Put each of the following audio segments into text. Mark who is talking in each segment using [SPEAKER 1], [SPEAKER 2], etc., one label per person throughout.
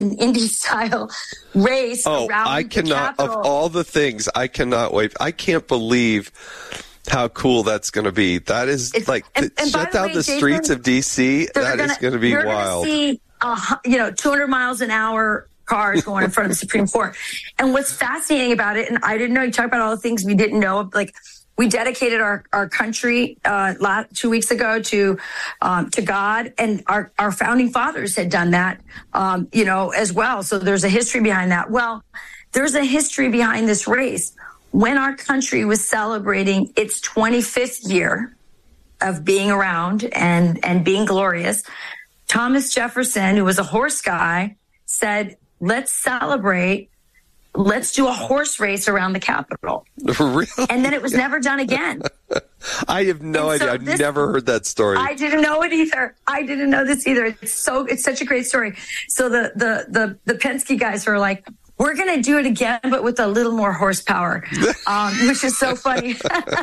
[SPEAKER 1] an Indy-style race around the Capitol.
[SPEAKER 2] Of all the things, I cannot wait. I can't believe how cool that's going to be. That is shut down the streets of D.C. That is going to be wild.
[SPEAKER 1] You're going to see, 200 miles an hour cars going in front of the Supreme Court. And what's fascinating about it, and I didn't know, you talk about all the things we didn't know, like we dedicated our country 2 weeks ago to God, and our founding fathers had done that, as well. So there's a history behind that. Well, there's a history behind this race. When our country was celebrating its 25th year of being around and being glorious, Thomas Jefferson, who was a horse guy, said, let's celebrate. Let's do a horse race around the Capitol.
[SPEAKER 2] Really?
[SPEAKER 1] And then it was never done again.
[SPEAKER 2] I have no idea. I've never heard that story.
[SPEAKER 1] I didn't know it either. I didn't know this either. It's such a great story. So the Penske guys are like, we're going to do it again, but with a little more horsepower, which is so funny.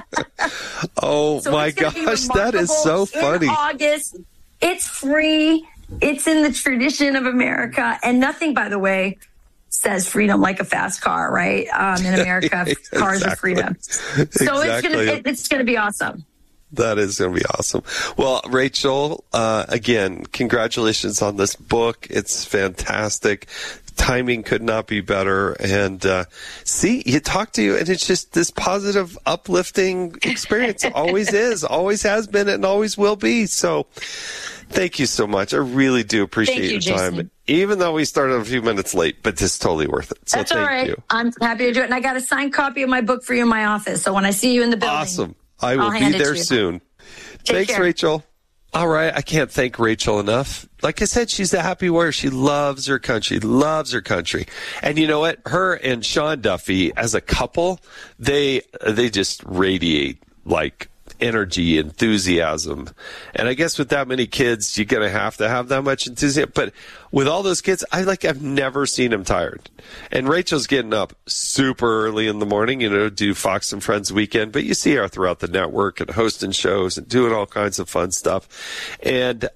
[SPEAKER 2] Oh, so my gosh, that is so funny.
[SPEAKER 1] In August, it's free. It's in the tradition of America. And nothing, by the way, says freedom like a fast car, right? In America, cars are freedom. So it's going to be awesome.
[SPEAKER 2] That is going to be awesome. Well, Rachel, again, congratulations on this book. It's fantastic. Timing could not be better. And you talk to you, and it's just this positive, uplifting experience. Always is, always has been, and always will be. So thank you so much. I really do appreciate your time.
[SPEAKER 1] Jason.
[SPEAKER 2] Even though we started a few minutes late, but it's totally worth it. So
[SPEAKER 1] that's all right. I'm happy to do it. And I got a signed copy of my book for you in my office. So when I see you in the building.
[SPEAKER 2] Awesome. I will be there soon. Thanks, care. Rachel. All right. I can't thank Rachel enough. Like I said, she's a happy warrior. She loves her country, And you know what? Her and Sean Duffy, as a couple, they just radiate like energy, enthusiasm. And I guess with that many kids, you're going to have that much enthusiasm. But with all those kids, I've never seen them tired. And Rachel's getting up super early in the morning, do Fox and Friends weekend. But you see her throughout the network and hosting shows and doing all kinds of fun stuff. And,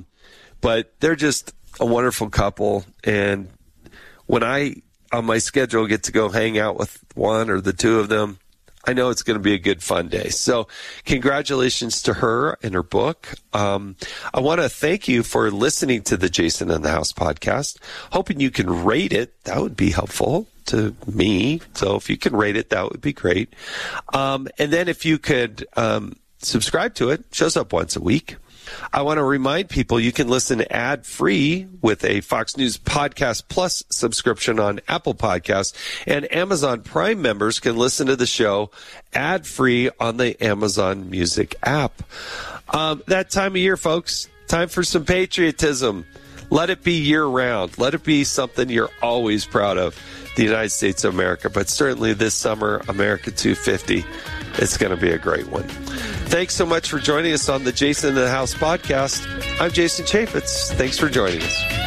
[SPEAKER 2] but they're just a wonderful couple. And when I, on my schedule, get to go hang out with one or the two of them, I know it's going to be a good, fun day. So congratulations to her and her book. I want to thank you for listening to the Jason in the House podcast. Hoping you can rate it. That would be helpful to me. So if you can rate it, that would be great. And then if you could subscribe to it, shows up once a week. I want to remind people you can listen ad-free with a Fox News Podcast Plus subscription on Apple Podcasts, and Amazon Prime members can listen to the show ad-free on the Amazon Music app. That time of year, folks, time for some patriotism. Let it be year-round. Let it be something you're always proud of, the United States of America. But certainly this summer, America 250, it's going to be a great one. Thanks so much for joining us on the Jason in the House podcast. I'm Jason Chaffetz. Thanks for joining us.